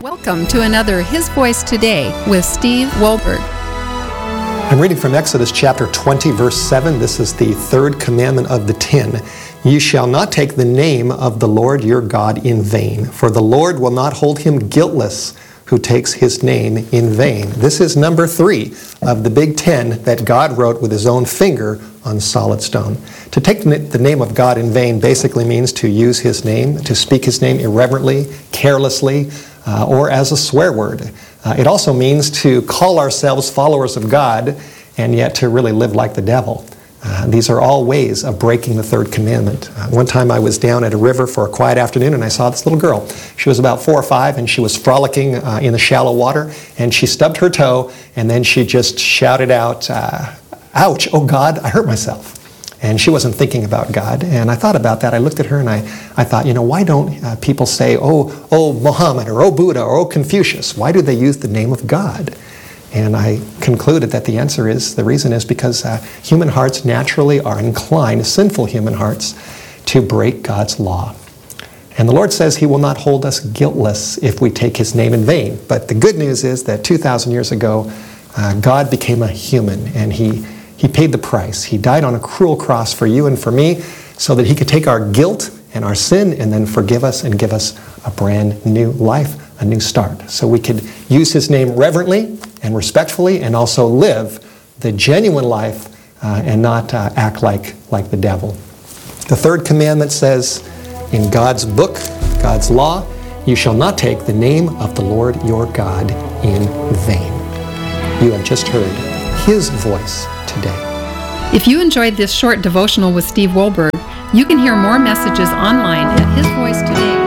Welcome to another His Voice Today with Steve Wohlberg. I'm reading from Exodus chapter 20, verse 7. This is the third commandment of the 10. You shall not take the name of the Lord your God in vain, for the Lord will not hold him guiltless who takes his name in vain. This is number 3 of the big 10 that God wrote with his own finger on solid stone. To take the name of God in vain basically means to use his name, to speak his name irreverently, carelessly, or as a swear word. It also means to call ourselves followers of God and yet to really live like the devil. These are all ways of breaking the third commandment. One time I was down at a river for a quiet afternoon and I saw this little girl. She was about 4 or 5 and she was frolicking in the shallow water, and she stubbed her toe and then she just shouted out, ouch, oh God, I hurt myself. And she wasn't thinking about God. And I thought about that. I looked at her and I thought, why don't people say, oh Muhammad, or oh Buddha, or oh Confucius? Why do they use the name of God? And I concluded that the reason is because human hearts naturally are inclined, sinful human hearts, to break God's law. And the Lord says he will not hold us guiltless if we take his name in vain. But the good news is that 2,000 years ago, God became a human and he paid the price. He died on a cruel cross for you and for me so that he could take our guilt and our sin and then forgive us and give us a brand new life, a new start. So we could use his name reverently and respectfully and also live the genuine life and not act like the devil. The third commandment says in God's book, God's law, you shall not take the name of the Lord your God in vain. You have just heard his voice today. If you enjoyed this short devotional with Steve Wohlberg, you can hear more messages online at hisvoicetoday.com.